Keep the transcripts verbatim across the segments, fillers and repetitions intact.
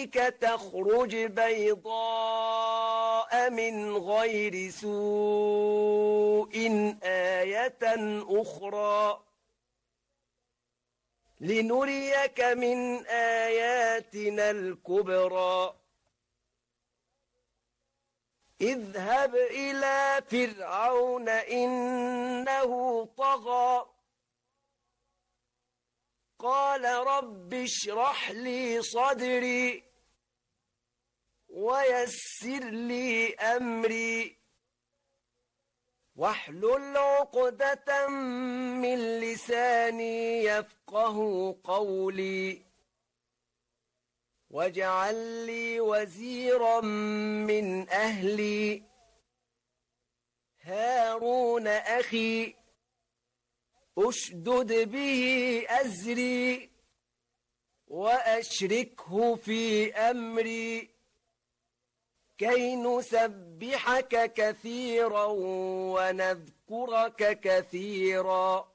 بيمينك تخرج بيضاء من غير سوء آية أخرى لنريك من آياتنا الكبرى اذهب إلى فرعون إنه طغى قال رب اشرح لي صدري ويسر لي أمري واحلل عقدة من لساني يفقه قولي واجعل لي وزيرا من أهلي هارون أخي أشدد به أزري وأشركه في أمري كي نسبحك كثيرا ونذكرك كثيرا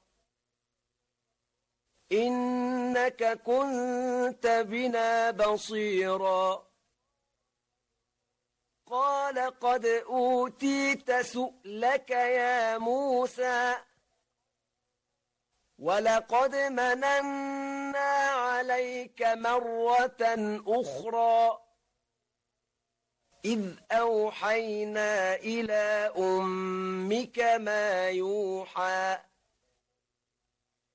إنك كنت بنا بصيرا قال قد أوتيت سؤلك يا موسى ولقد مننا عليك مرة أخرى إذ أوحينا إلى أمك ما يوحى